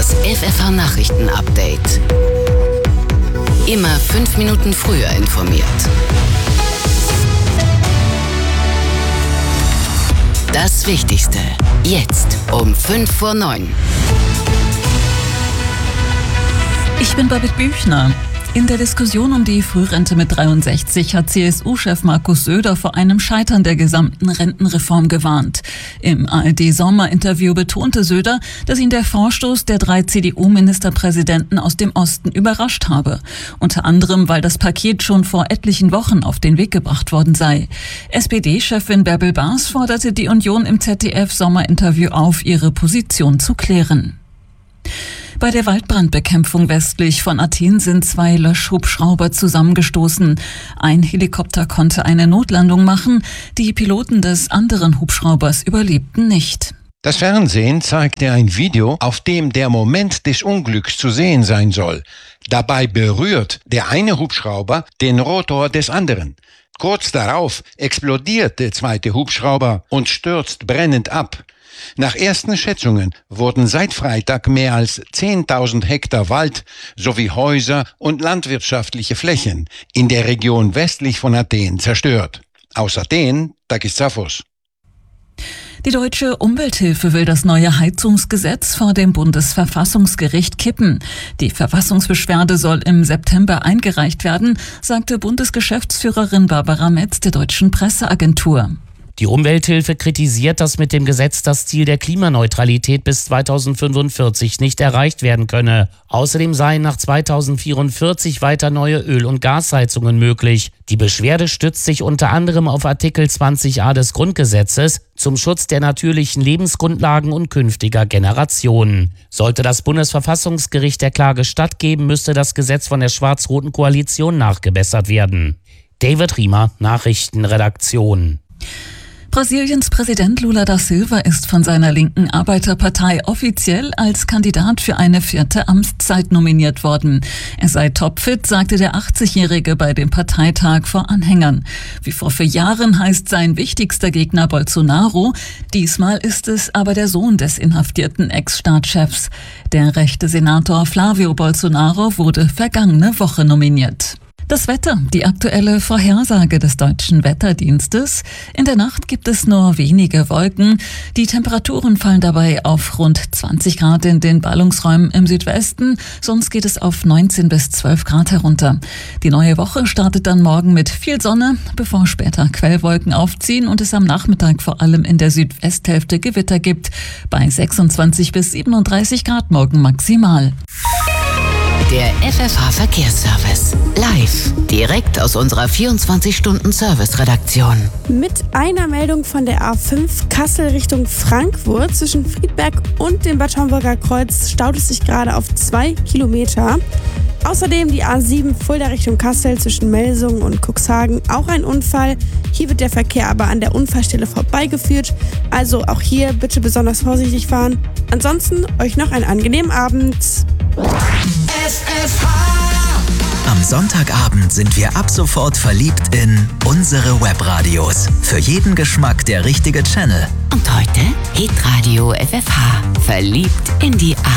Das FFH-Nachrichten-Update. Immer 5 Minuten früher informiert. Das Wichtigste. Jetzt um 8:55. Ich bin Babette Büchner. In der Diskussion um die Frührente mit 63 hat CSU-Chef Markus Söder vor einem Scheitern der gesamten Rentenreform gewarnt. Im ARD-Sommerinterview betonte Söder, dass ihn der Vorstoß der 3 CDU-Ministerpräsidenten aus dem Osten überrascht habe. Unter anderem, weil das Paket schon vor etlichen Wochen auf den Weg gebracht worden sei. SPD-Chefin Bärbel Baas forderte die Union im ZDF-Sommerinterview auf, ihre Position zu klären. Bei der Waldbrandbekämpfung westlich von Athen sind 2 Löschhubschrauber zusammengestoßen. Ein Helikopter konnte eine Notlandung machen. Die Piloten des anderen Hubschraubers überlebten nicht. Das Fernsehen zeigte ein Video, auf dem der Moment des Unglücks zu sehen sein soll. Dabei berührt der eine Hubschrauber den Rotor des anderen. Kurz darauf explodiert der zweite Hubschrauber und stürzt brennend ab. Nach ersten Schätzungen wurden seit Freitag mehr als 10.000 Hektar Wald sowie Häuser und landwirtschaftliche Flächen in der Region westlich von Athen zerstört. Aus Athen, Takis Tsafos. Die Deutsche Umwelthilfe will das neue Heizungsgesetz vor dem Bundesverfassungsgericht kippen. Die Verfassungsbeschwerde soll im September eingereicht werden, sagte Bundesgeschäftsführerin Barbara Metz der Deutschen Presseagentur. Die Umwelthilfe kritisiert, dass mit dem Gesetz das Ziel der Klimaneutralität bis 2045 nicht erreicht werden könne. Außerdem seien nach 2044 weiter neue Öl- und Gasheizungen möglich. Die Beschwerde stützt sich unter anderem auf Artikel 20a des Grundgesetzes zum Schutz der natürlichen Lebensgrundlagen und künftiger Generationen. Sollte das Bundesverfassungsgericht der Klage stattgeben, müsste das Gesetz von der schwarz-roten Koalition nachgebessert werden. David Riemer, Nachrichtenredaktion. Brasiliens Präsident Lula da Silva ist von seiner linken Arbeiterpartei offiziell als Kandidat für eine 4. Amtszeit nominiert worden. Er sei topfit, sagte der 80-Jährige bei dem Parteitag vor Anhängern. Wie vor 4 Jahren heißt sein wichtigster Gegner Bolsonaro. Diesmal ist es aber der Sohn des inhaftierten Ex-Staatschefs. Der rechte Senator Flavio Bolsonaro wurde vergangene Woche nominiert. Das Wetter, die aktuelle Vorhersage des Deutschen Wetterdienstes. In der Nacht gibt es nur wenige Wolken. Die Temperaturen fallen dabei auf rund 20 Grad in den Ballungsräumen im Südwesten. Sonst geht es auf 19 bis 12 Grad herunter. Die neue Woche startet dann morgen mit viel Sonne, bevor später Quellwolken aufziehen und es am Nachmittag vor allem in der Südwesthälfte Gewitter gibt. Bei 26 bis 37 Grad morgen maximal. Der FFH-Verkehrsservice. Live. Direkt aus unserer 24-Stunden-Service-Redaktion. Mit einer Meldung von der A5 Kassel Richtung Frankfurt. Zwischen Friedberg und dem Bad Schaumburger Kreuz staut es sich gerade auf 2 Kilometer. Außerdem die A7 Fulda Richtung Kassel zwischen Melsungen und Cuxhagen. Auch ein Unfall. Hier wird der Verkehr aber an der Unfallstelle vorbeigeführt. Also auch hier bitte besonders vorsichtig fahren. Ansonsten euch noch einen angenehmen Abend. Am Sonntagabend sind wir ab sofort verliebt in unsere Webradios. Für jeden Geschmack der richtige Channel. Und heute Hitradio FFH. Verliebt in die